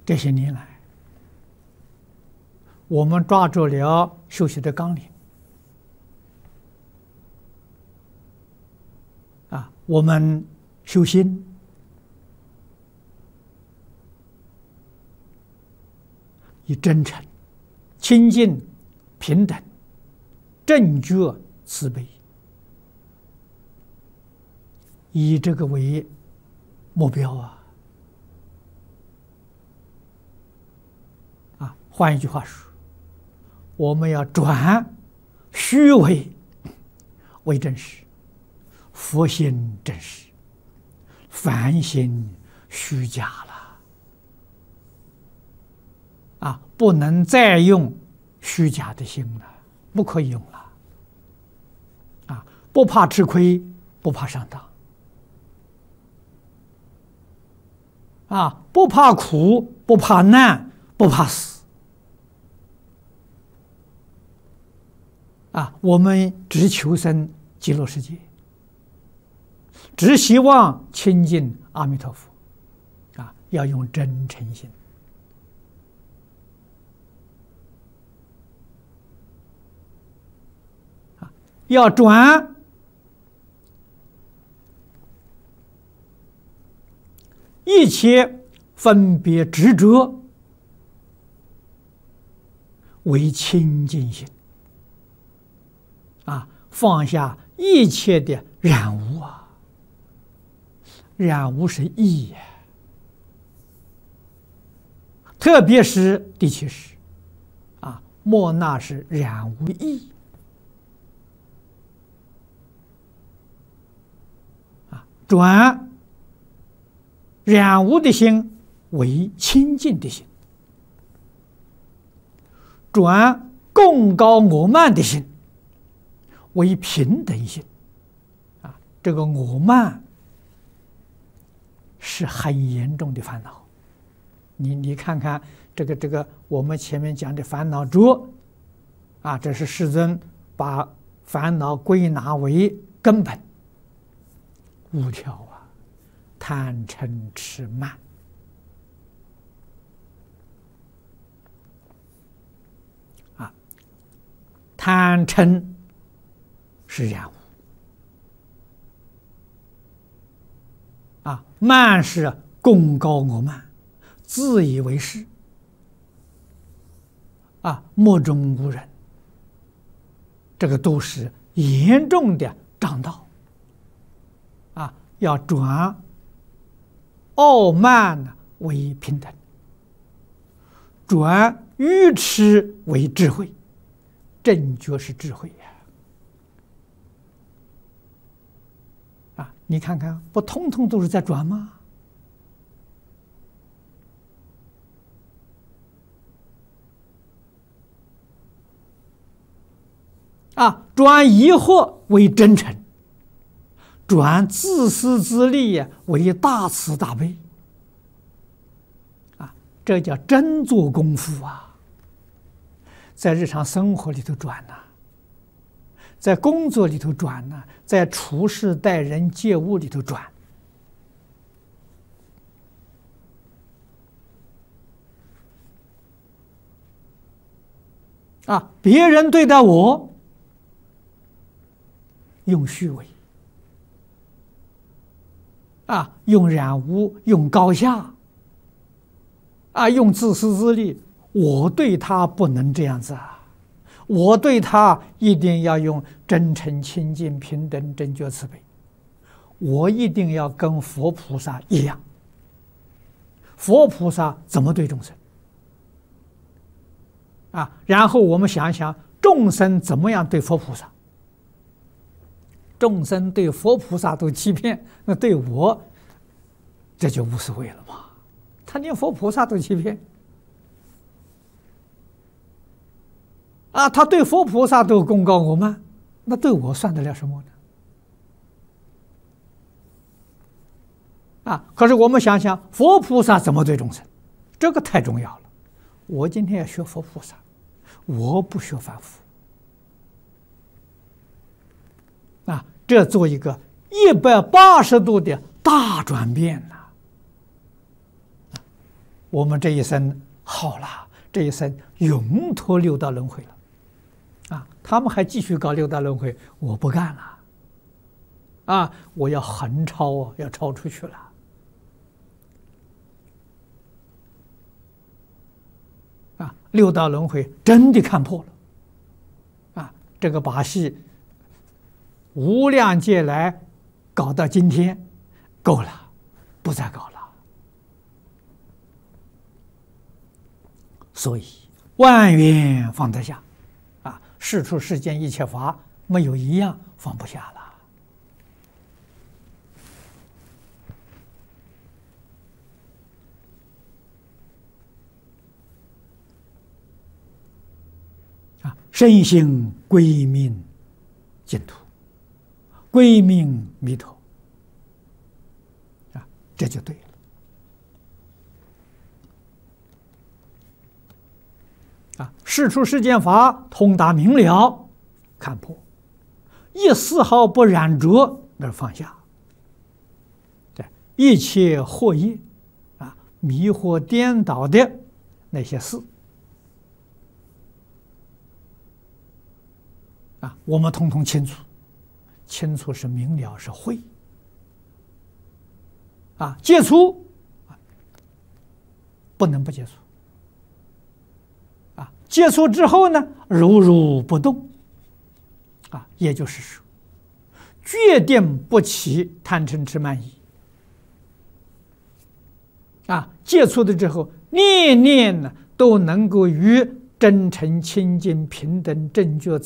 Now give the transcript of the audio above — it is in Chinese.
这些年来，我们抓住了修习的纲领我们修心以真诚、清净、平等、正觉、慈悲，以这个为目标换一句话说，我们要转虚伪为真实，佛心真实，凡心虚假了不能再用虚假的心了，不可以用了不怕吃亏，不怕上当不怕苦，不怕难，不怕死我们只求生极乐世界，只希望亲近阿弥陀佛要用真诚心要转一切分别执着为清净心放下一切的染污染污是意特别是第七识莫那是染污意转染污的心为清净的心，转贡高我慢的心为平等心这个我慢是很严重的烦恼。你看看这个我们前面讲的烦恼浊这是世尊把烦恼归纳为根本五条贪嗔痴慢贪嗔是染污慢是贡高我慢，自以为是目中无人，这个都是严重的障道要转傲慢为平等，转愚痴为智慧，正觉是智慧你看看不通通都是在转吗？转疑惑为真诚，转自私自利为大慈大悲这叫真做功夫在日常生活里头转在工作里头转在处事待人接物里头转别人对待我用虚伪用染污，用高下用自私自利，我对他不能这样子我对他一定要用真诚清净平等正觉慈悲，我一定要跟佛菩萨一样。佛菩萨怎么对众生然后我们想一想众生怎么样对佛菩萨，众生对佛菩萨都欺骗，那对我这就无所谓了嘛。他连佛菩萨都欺骗他对佛菩萨都贡高我慢，那对我算得了什么呢？可是我们想想佛菩萨怎么对众生，这个太重要了。我今天要学佛菩萨，我不学凡夫这做一个180度的大转变我们这一生好了，这一生永脱六道轮回了，啊，他们还继续搞六道轮回，我不干了，啊，我要横超啊，要超出去了，啊，六道轮回真的看破了，啊，这个把戏无量劫来搞到今天，够了，不再搞了。所以万缘放得下，啊，世出世间一切法，没有一样放不下了。啊，身心归命净土，归命弥陀，啊，这就对了。啊，世出世间法通达明了，看破，一丝毫不染着而放下。对，一切惑业，啊，迷惑颠倒的那些事，啊，我们统统清楚，清楚是明了，是慧。啊，戒除，不能不戒除。接触之后呢，如如不动，啊，也就是说，决定不起贪嗔痴慢疑，啊，接触的之后，念念呢都能够与真诚清净平等正觉